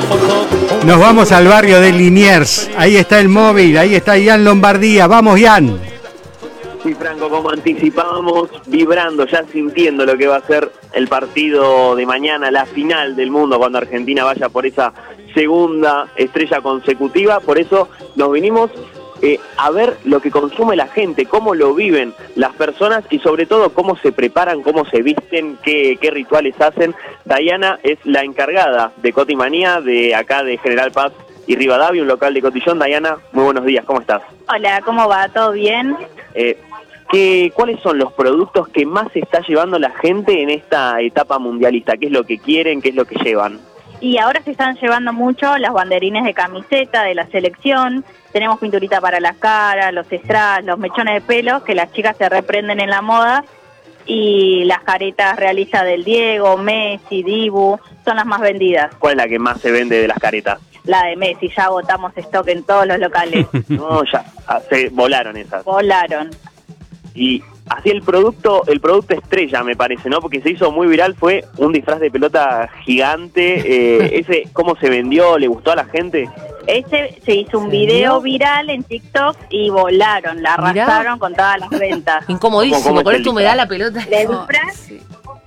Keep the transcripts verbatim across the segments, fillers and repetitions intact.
Nos vamos al barrio de Liniers. Ahí está el móvil, ahí está Ian Lombardía. Vamos, Ian. Sí, Franco, como anticipábamos, vibrando, ya sintiendo lo que va a ser el partido de mañana, la final del mundo, cuando Argentina vaya por esa segunda estrella consecutiva. Por eso nos vinimos eh, a ver lo que consume la gente, cómo lo viven las personas y sobre todo cómo se preparan, cómo se visten, qué, qué rituales hacen. Dayana es la encargada de Cotimanía, de acá de General Paz y Rivadavia, un local de Cotillón. Dayana, muy buenos días, ¿cómo estás? Hola, ¿cómo va? ¿Todo bien? Eh, ¿qué, ¿Cuáles son los productos que más se está llevando la gente en esta etapa mundialista? ¿Qué es lo que quieren? ¿Qué es lo que llevan? Y ahora se están llevando mucho los banderines de camiseta de la selección. Tenemos pinturita para la cara, los strass, los mechones de pelo, que las chicas se reprenden en la moda. Y las caretas realistas del Diego, Messi, Dibu, son las más vendidas. ¿Cuál es la que más se vende de las caretas? La de Messi, ya agotamos stock en todos los locales. No, ya, se volaron esas. Volaron. Y así el producto, el producto estrella, me parece, ¿no? Porque se hizo muy viral, fue un disfraz de pelota gigante. Eh, ese, ¿cómo se vendió? ¿Le gustó a la gente? Ese se hizo un video viral en TikTok y volaron, la arrasaron con todas las ventas. Incomodísimo, ¿Cómo, cómo con es esto el me da la pelota. El disfraz, Sí.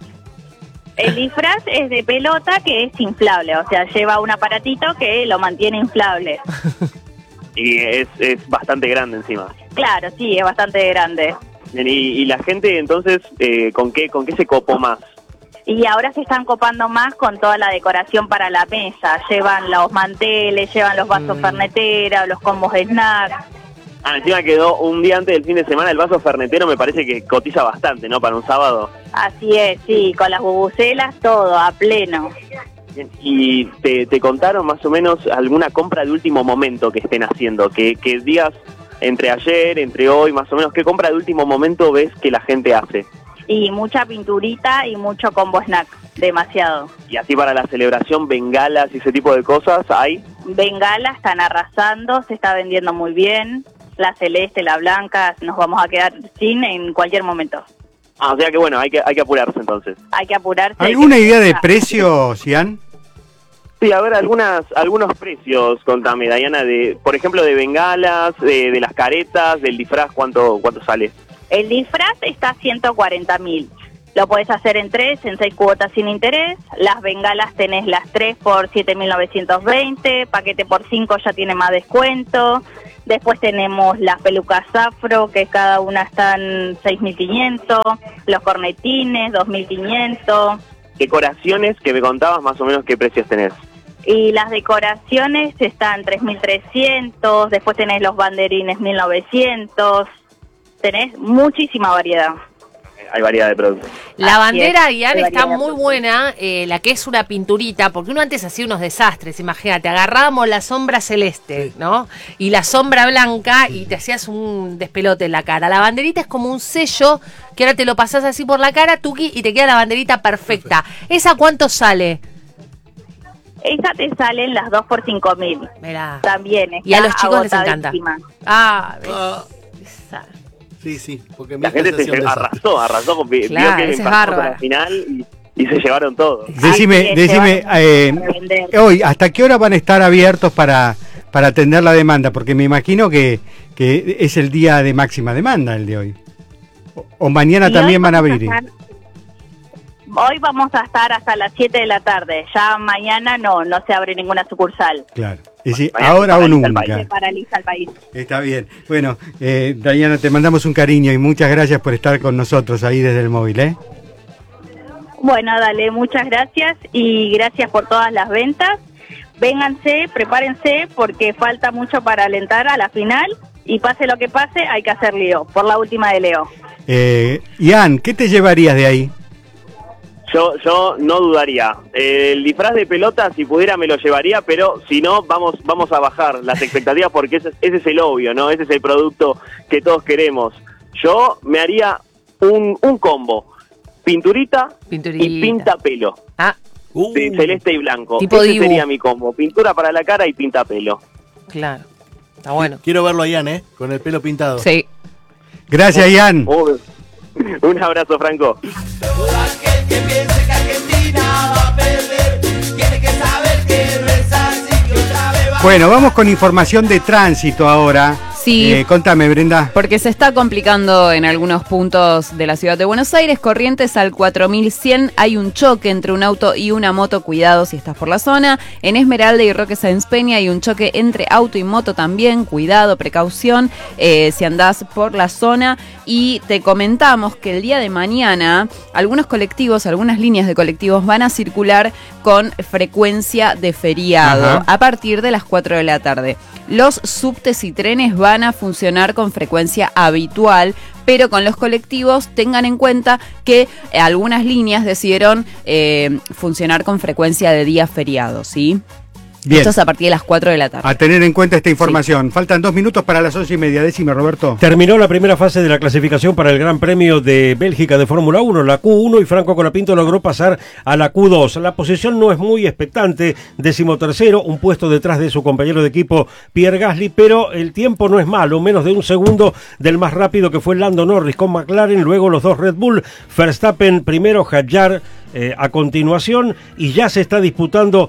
el disfraz es de pelota que es inflable, o sea, lleva un aparatito que lo mantiene inflable. Y es, es bastante grande encima. Claro, sí, es bastante grande. Y, y la gente, entonces, eh, ¿con qué con qué se copó más? Y ahora se están copando más con toda la decoración para la mesa. Llevan los manteles, llevan los vasos Mm. ferneteros, los combos de snack. Ah, encima quedó un día antes del fin de semana el vaso fernetero, me parece que cotiza bastante, ¿no? Para un sábado. Así es, sí, con las bubucelas, todo, a pleno. Bien. ¿Y te, te contaron más o menos alguna compra de último momento que estén haciendo? Que, que digas entre ayer, entre hoy, más o menos, ¿qué compra de último momento ves que la gente hace? Y mucha pinturita y mucho combo snack, demasiado. Y así para la celebración, bengalas y ese tipo de cosas, ¿hay? Bengalas están arrasando, se está vendiendo muy bien. La celeste, la blanca, nos vamos a quedar sin en cualquier momento. Ah, o sea que bueno, hay que hay que apurarse entonces. Hay que apurarse. ¿Alguna hay que- idea de precios, Ian? Sí, a ver, algunas algunos precios, contame, Dayana, de por ejemplo, de bengalas, de, de las caretas, del disfraz, ¿cuánto cuánto sale? El disfraz está a ciento cuarenta mil. Lo podés hacer en tres, en seis cuotas sin interés. Las bengalas tenés las tres por siete mil novecientos veinte. Paquete por cinco ya tiene más descuento. Después tenemos las pelucas afro, que cada una están seis mil quinientos. Los cornetines, dos mil quinientos. Decoraciones que me contabas, más o menos, ¿qué precios tenés? Y las decoraciones están tres mil trescientos. Después tenés los banderines mil novecientos. Tenés muchísima variedad. Hay variedad de productos. La Así bandera, es, Ian, hay está variedad. muy buena, eh, la que es una pinturita, porque uno antes hacía unos desastres, imagínate, agarrábamos la sombra celeste, ¿no? Y la sombra blanca y te hacías un despelote en la cara. La banderita es como un sello que ahora te lo pasás así por la cara, tuqui, y te queda la banderita perfecta. ¿Esa cuánto sale? Esa te salen las dos por cinco mil. Mirá. También está Y a los chicos les encanta. agotadísima. Ah, ves. Ah, Esa. sí, sí, porque mi La hija gente se se hacía un desastre. arrasó, arrasó, con, vio Claro, que ese es pasamos a bárbaro. la final y, y se llevaron todo. Decime, Así es, decime, se van a eh, revender. hoy, ¿hasta qué hora van a estar abiertos para, para atender la demanda? Porque me imagino que, que es el día de máxima demanda el de hoy. O, o mañana Y también hoy van a vamos abrir. estar- Hoy vamos a estar hasta las siete de la tarde. Ya mañana no, no se abre ninguna sucursal. Claro. Es decir, Mañana ahora o paraliza el nunca. Se paraliza el país. Está bien. Bueno, eh, Dayana, te mandamos un cariño y muchas gracias por estar con nosotros ahí desde el móvil, ¿eh? Bueno, dale, muchas gracias y gracias por todas las ventas. Vénganse, prepárense porque falta mucho para alentar a la final y pase lo que pase, hay que hacer lío, por la última de Leo. Eh, Ian, ¿qué te llevarías de ahí? Yo yo no dudaría. Eh, el disfraz de pelota, si pudiera, me lo llevaría, pero si no, vamos vamos a bajar las expectativas porque ese, ese es el obvio, ¿no? Ese es el producto que todos queremos. Yo me haría un, un combo. Pinturita, Pinturita. y pinta pelo. Ah, Uh, De celeste y blanco. Tipo Ese Dibu. sería mi combo. Pintura para la cara y pinta pelo. claro. Está bueno. Quiero verlo a Ian, ¿eh? Con el pelo pintado. Sí. Gracias, Ian. Oh, un abrazo, Franco. Todo aquel que piense que Argentina va a perder, tiene que saber que rezar Bueno, vamos con información de tránsito ahora. Sí. Eh, contame, Brenda. Porque se está complicando en algunos puntos de la ciudad de Buenos Aires. Corrientes al cuatro mil cien hay un choque entre un auto y una moto. Cuidado si estás por la zona. En Esmeralda y Roque Sáenz Peña hay un choque entre auto y moto también. Cuidado, precaución eh, si andás por la zona. Y te comentamos que el día de mañana algunos colectivos, algunas líneas de colectivos van a circular con frecuencia de feriado. Ajá. A partir de las cuatro de la tarde. Los subtes y trenes van a funcionar con frecuencia habitual, pero con los colectivos tengan en cuenta que eh, algunas líneas decidieron eh, funcionar con frecuencia de día feriado, ¿sí? Bien. Esto es a partir de las cuatro de la tarde. A tener en cuenta esta información. Sí. Faltan dos minutos para las once y media. Decime, Roberto. Terminó la primera fase de la clasificación para el Gran Premio de Bélgica de Fórmula uno, la Q uno, y Franco Colapinto logró pasar a la Q dos. La posición no es muy expectante, decimotercero, un puesto detrás de su compañero de equipo Pierre Gasly, pero el tiempo no es malo, menos de un segundo del más rápido que fue Lando Norris con McLaren, luego los dos Red Bull, Verstappen primero, Hadjar Eh, a continuación, y ya se está disputando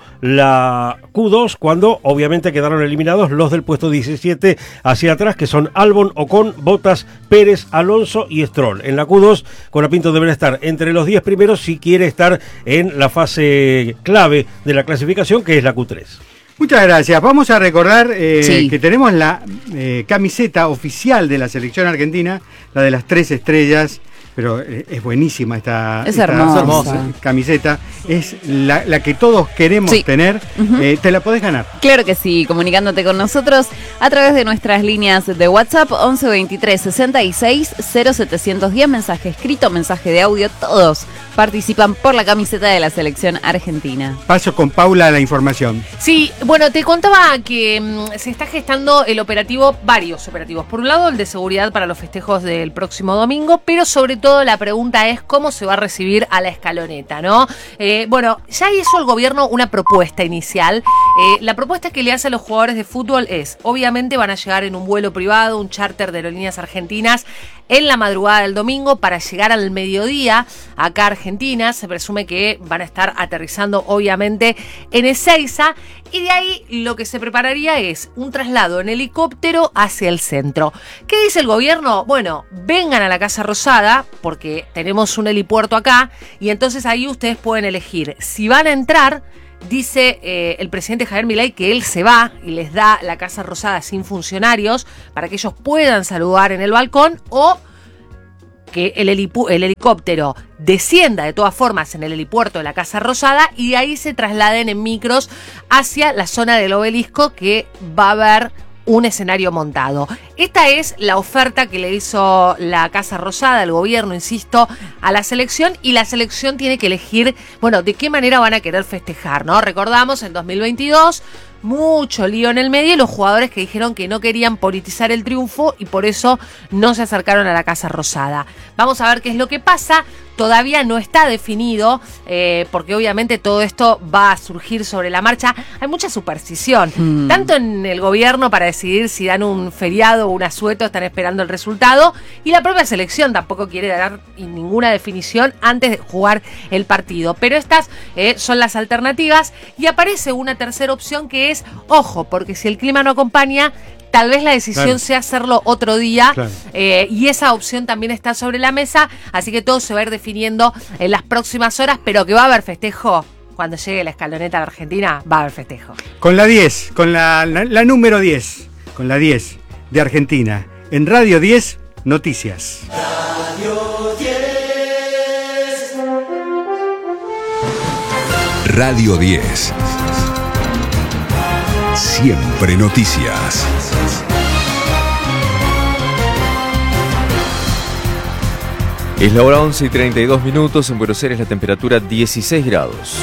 la Q dos cuando obviamente quedaron eliminados los del puesto diecisiete hacia atrás, que son Albon, Ocon, Bottas, Pérez, Alonso y Stroll. En la Q dos, Colapinto deberá estar entre los diez primeros si quiere estar en la fase clave de la clasificación, que es la Q tres. Muchas gracias. Vamos a recordar eh, sí. que tenemos la eh, camiseta oficial de la selección argentina, la de las tres estrellas. Pero es buenísima esta, es esta hermosa. camiseta. Es la, la que todos queremos sí. tener. Uh-huh. Eh, ¿Te la podés ganar? Claro que sí, comunicándote con nosotros a través de nuestras líneas de WhatsApp once veintitrés sesenta y seis cero setecientos diez, mensaje escrito, mensaje de audio, todos participan por la camiseta de la selección argentina. Paso con Paula a la información. Sí, bueno, te contaba que mmm, se está gestando el operativo, varios operativos. Por un lado, el de seguridad para los festejos del próximo domingo, pero sobre todo la pregunta es cómo se va a recibir a la escaloneta, ¿no? Eh, bueno, ya hizo el gobierno una propuesta inicial. Eh, la propuesta que le hace a los jugadores de fútbol es, obviamente van a llegar en un vuelo privado, un charter de Aerolíneas Argentinas, en la madrugada del domingo para llegar al mediodía acá a Argentina. Se presume que van a estar aterrizando obviamente en Ezeiza, y de ahí lo que se prepararía es un traslado en helicóptero hacia el centro. ¿Qué dice el gobierno? Bueno, vengan a la Casa Rosada porque tenemos un helipuerto acá, y entonces ahí ustedes pueden elegir si van a entrar. Dice eh, el presidente Javier Milei que él se va y les da la Casa Rosada sin funcionarios para que ellos puedan saludar en el balcón, o que el, helipu- el helicóptero descienda de todas formas en el helipuerto de la Casa Rosada y de ahí se trasladen en micros hacia la zona del obelisco, que va a haber un escenario montado. Esta es la oferta que le hizo la Casa Rosada, el gobierno, insisto, a la selección, y la selección tiene que elegir, bueno, de qué manera van a querer festejar, ¿no? Recordamos, en dos mil veintidós, mucho lío en el medio y los jugadores que dijeron que no querían politizar el triunfo y por eso no se acercaron a la Casa Rosada. Vamos a ver qué es lo que pasa. Todavía no está definido, eh, porque obviamente todo esto va a surgir sobre la marcha. Hay mucha superstición, mm. tanto en el gobierno para decidir si dan un feriado o un asueto, están esperando el resultado, y la propia selección tampoco quiere dar ninguna definición antes de jugar el partido. Pero estas eh, son las alternativas, y aparece una tercera opción que es, ojo, porque si el clima no acompaña, tal vez la decisión claro. sea hacerlo otro día, claro. eh, y esa opción también está sobre la mesa, así que todo se va a ir definiendo en las próximas horas, pero que va a haber festejo. Cuando llegue la escaloneta a la Argentina, va a haber festejo. Con la diez, con la, la, la número diez, con la diez de Argentina, en Radio diez, Noticias. Radio diez. Radio diez. Siempre noticias. Es la hora once y treinta y dos minutos. En Buenos Aires la temperatura dieciséis grados.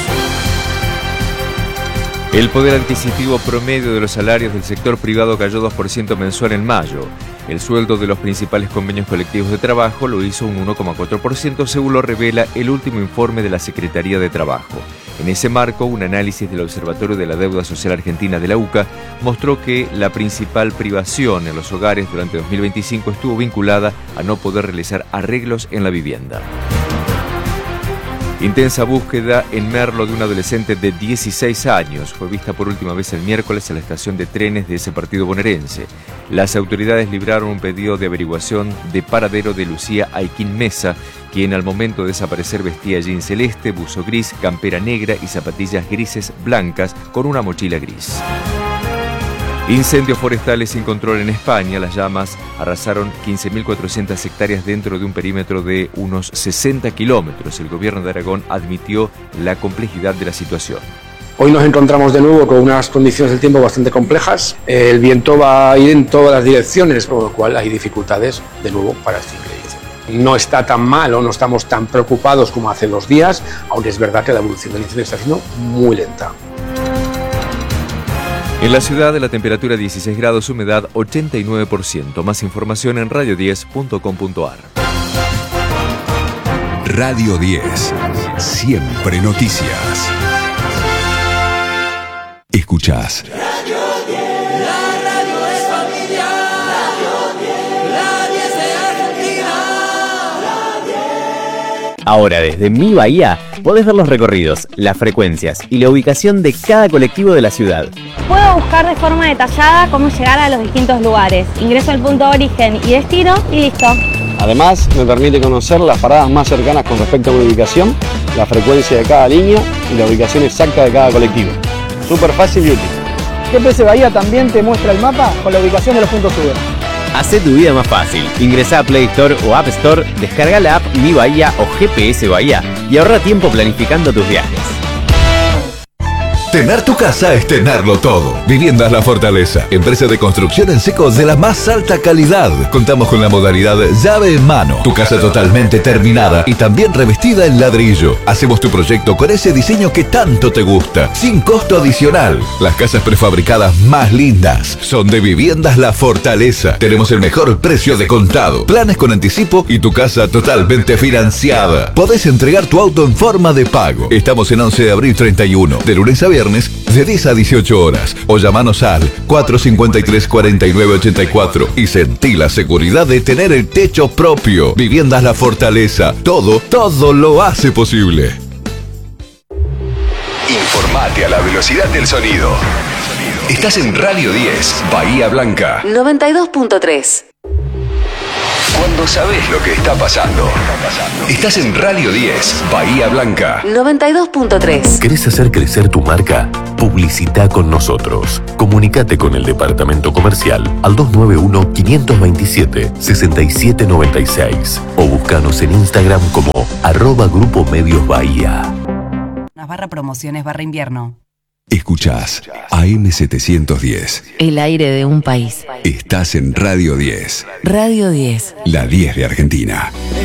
El poder adquisitivo promedio de los salarios del sector privado cayó dos por ciento mensual en mayo. El sueldo de los principales convenios colectivos de trabajo lo hizo un uno coma cuatro por ciento, según lo revela el último informe de la Secretaría de Trabajo. En ese marco, un análisis del Observatorio de la Deuda Social Argentina de la U C A mostró que la principal privación en los hogares durante dos mil veinticinco estuvo vinculada a no poder realizar arreglos en la vivienda. Intensa búsqueda en Merlo de un adolescente de dieciséis años. Fue vista por última vez el miércoles en la estación de trenes de ese partido bonaerense. Las autoridades libraron un pedido de averiguación de paradero de Lucía Aiquín Mesa, quien al momento de desaparecer vestía jean celeste, buzo gris, campera negra y zapatillas grises blancas con una mochila gris. Incendios forestales sin control en España. Las llamas arrasaron quince mil cuatrocientas hectáreas dentro de un perímetro de unos sesenta kilómetros. El gobierno de Aragón admitió la complejidad de la situación. Hoy nos encontramos de nuevo con unas condiciones del tiempo bastante complejas. El viento va a ir en todas las direcciones, por lo cual hay dificultades de nuevo para este incendio. No está tan mal o no estamos tan preocupados como hace dos días, aunque es verdad que la evolución del incendio está siendo muy lenta. En la ciudad, la temperatura dieciséis grados, humedad ochenta y nueve por ciento. Más información en radio diez punto com punto a r. Radio diez. Siempre noticias. Escuchás. Radio diez. La radio es familia. Radio diez. La diez de Argentina. La diez. Ahora, desde Mi Bahía, podés ver los recorridos, las frecuencias y la ubicación de cada colectivo de la ciudad. Puedo buscar de forma detallada cómo llegar a los distintos lugares. Ingreso al punto de origen y destino y listo. Además, me permite conocer las paradas más cercanas con respecto a mi ubicación, la frecuencia de cada línea y la ubicación exacta de cada colectivo. Súper fácil y útil. G P S Bahía también te muestra el mapa con la ubicación de los puntos Uber. Hacé tu vida más fácil. Ingresá a Play Store o App Store, descarga la app Mi Bahía o G P S Bahía y ahorra tiempo planificando tus viajes. Tener tu casa es tenerlo todo. Viviendas La Fortaleza, empresa de construcción en seco de la más alta calidad. Contamos con la modalidad llave en mano. Tu casa totalmente terminada y también revestida en ladrillo. Hacemos tu proyecto con ese diseño que tanto te gusta, sin costo adicional. Las casas prefabricadas más lindas son de Viviendas La Fortaleza. Tenemos el mejor precio de contado, planes con anticipo y tu casa totalmente financiada. Podés entregar tu auto en forma de pago. Estamos en once de abril treinta y uno, de lunes a viernes, de diez a dieciocho horas, o llamanos al cuatro cinco tres, cuatro nueve ocho cuatro y sentí la seguridad de tener el techo propio. Viviendas La Fortaleza, todo, todo lo hace posible. Informate a la velocidad del sonido. Estás en Radio diez, Bahía Blanca. noventa y dos punto tres. Cuando sabes lo que está pasando. Estás en Radio diez, Bahía Blanca. noventa y dos punto tres. ¿Querés hacer crecer tu marca? Publicita con nosotros. Comunicate con el departamento comercial al dos nueve uno, cinco dos siete, seis siete nueve seis o búscanos en Instagram como arroba Grupo Medios Bahía. Barra promociones barra invierno. Escuchás A M setecientos diez. El aire de un país. Estás en Radio diez. Radio diez. La diez de Argentina.